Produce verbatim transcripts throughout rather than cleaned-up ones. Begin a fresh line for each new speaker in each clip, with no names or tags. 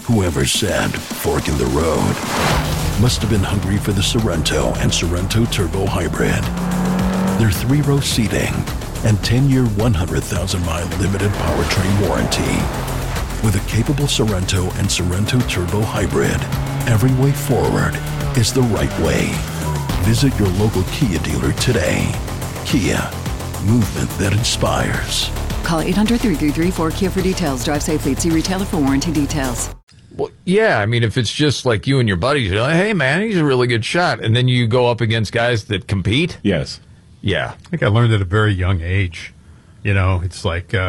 Whoever said fork in the road must have been hungry for the Sorento and Sorento Turbo Hybrid. Their three-row seating and ten-year, one hundred thousand mile limited powertrain warranty. With a capable Sorento and Sorento Turbo Hybrid, every way forward is the right way. Visit your local Kia dealer today. Kia, movement that inspires.
Call eight hundred, three three three, four Kia for details. Drive safely. See retailer for warranty details.
Well, yeah, I mean, if it's just like you and your buddies, you're like, hey, man, he's a really good shot. And then you go up against guys that compete.
Yes.
Yeah.
I think I learned at a very young age. You know, it's like uh,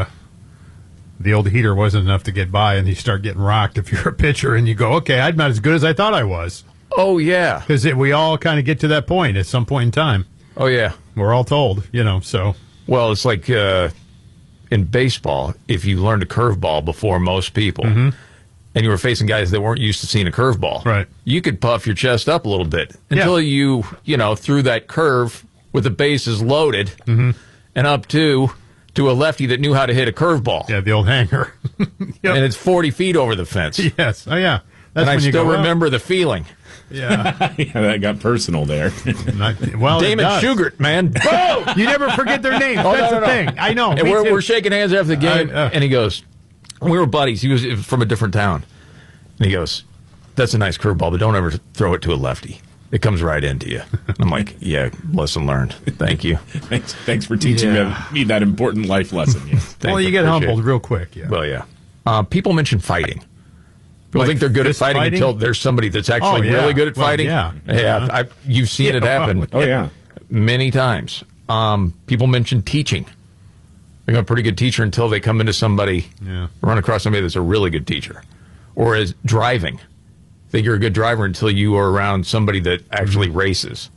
the old heater wasn't enough to get by, and you start getting rocked if you're a pitcher, and you go, okay, I'm not as good as I thought I was.
Oh, yeah.
Because we all kind of get to that point at some point in time.
Oh, yeah.
We're all told, you know, so.
Well, it's like uh, in baseball, if you learned a curveball before most people, mm-hmm. and you were facing guys that weren't used to seeing a curveball,
right,
you could puff your chest up a little bit until yeah. you, you know, threw that curve with the bases loaded
mm-hmm.
and up to to a lefty that knew how to hit a curveball.
Yeah, the old hanger.
Yep. And it's forty feet over the fence.
Yes. Oh, yeah.
and
That's
I
when you
still
go,
remember oh. the feeling.
Yeah.
Yeah, that got personal there.
Not, well,
Damon Shugart, man.
Boom! You never forget their names.
Oh,
That's
no, no,
the
no.
thing. I know.
And we're, we're shaking hands after the game,
uh, uh,
and he goes, we were buddies. He was from a different town. And he goes, that's a nice curveball, but don't ever throw it to a lefty. It comes right into you. I'm like, yeah, lesson learned. Thank you.
thanks, thanks for teaching
yeah.
me that important life lesson. Yeah.
Well, you get humbled real quick. Yeah.
Well, yeah. Uh, people mention fighting. People like think they're good at fighting, fighting until there's somebody that's actually
oh, yeah.
really good at
well,
fighting.
Yeah,
yeah.
uh-huh.
I, you've seen
yeah,
it happen.
Well,
oh, yeah.
Many times. Um, people mention teaching. They're a pretty good teacher until they come into somebody,
yeah.
run across somebody that's a really good teacher. Or as driving. Think you're a good driver until you are around somebody that actually mm-hmm. races.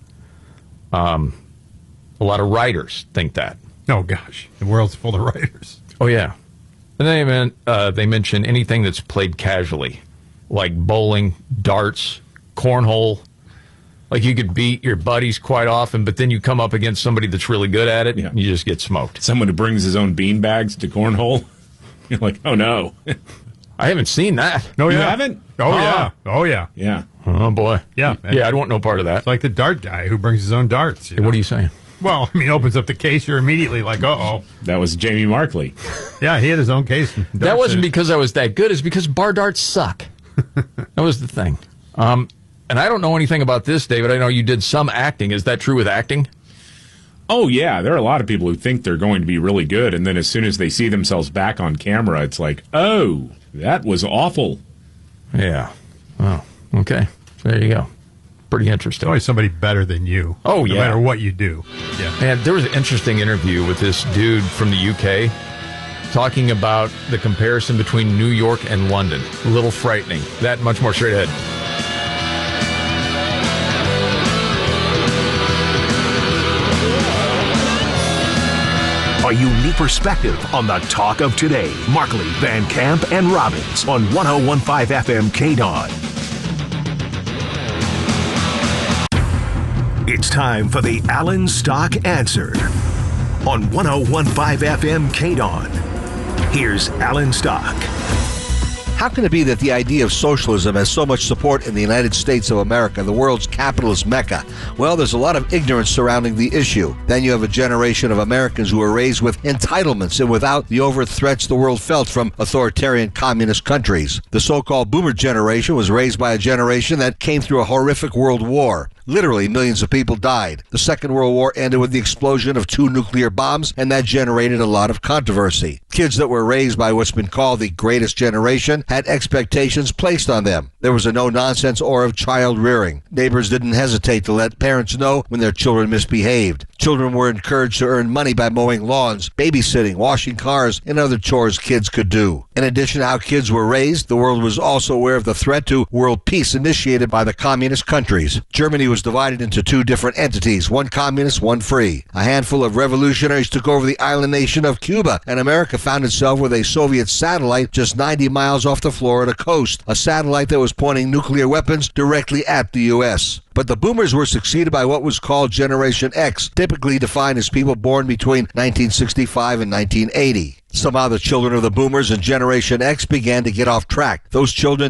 Um, a lot of writers think that.
Oh, gosh. The world's full of writers.
Oh, yeah. And they, meant, uh, they mention anything that's played casually, like bowling, darts, cornhole. Like you could beat your buddies quite often, but then you come up against somebody that's really good at it,
yeah.
and you just get smoked.
Someone who brings his own bean bags to cornhole. You're like, oh, no.
I haven't seen that.
No,
you
yeah.
haven't?
Oh, yeah. Oh, yeah.
Yeah.
Oh, boy.
Yeah.
Yeah, I don't want no part of that.
It's like the dart guy who brings his own darts. You
hey,
know?
What are you saying?
Well, I mean, opens up the case, you're immediately like, uh-oh.
That was Jamie Markley.
Yeah, he had his own case.
That wasn't because I was that good. It's because bar darts suck. That was the thing. Um, and I don't know anything about this, David. I know you did some acting. Is that true with acting?
Oh, yeah. There are a lot of people who think they're going to be really good, and then as soon as they see themselves back on camera, it's like, oh, that was awful.
Yeah. Oh, okay. There you go. Pretty interesting.
There's always somebody better than you.
Oh, yeah.
No matter what you do. Yeah.
Man, there was an interesting interview with this dude from the U K talking about the comparison between New York and London. A little frightening. That much more straight ahead.
A unique perspective on the talk of today. Markley, Van Camp, and Robbins on one oh one point five F M K D O N. It's time for the Alan Stock Answer on one oh one point five F M K D O N. Here's Alan Stock.
How can it be that the idea of socialism has so much support in the United States of America, the world's capitalist mecca? Well, there's a lot of ignorance surrounding the issue. Then you have a generation of Americans who were raised with entitlements and without the overt threats the world felt from authoritarian communist countries. The so-called boomer generation was raised by a generation that came through a horrific world war. Literally, millions of people died. The Second World War ended with the explosion of two nuclear bombs, and that generated a lot of controversy. Kids that were raised by what's been called the greatest generation had expectations placed on them. There was a no-nonsense aura of child rearing. Neighbors didn't hesitate to let parents know when their children misbehaved. Children were encouraged to earn money by mowing lawns, babysitting, washing cars, and other chores kids could do. In addition to how kids were raised, the world was also aware of the threat to world peace initiated by the communist countries. Germany was divided into two different entities, one communist, one free. A handful of revolutionaries took over the island nation of Cuba, and America found itself with a Soviet satellite just ninety miles off the Florida coast, a satellite that was pointing nuclear weapons directly at the U S But the boomers were succeeded by what was called Generation X, typically defined as people born between nineteen sixty-five and nineteen eighty. Somehow the children of the boomers and Generation X began to get off track. Those children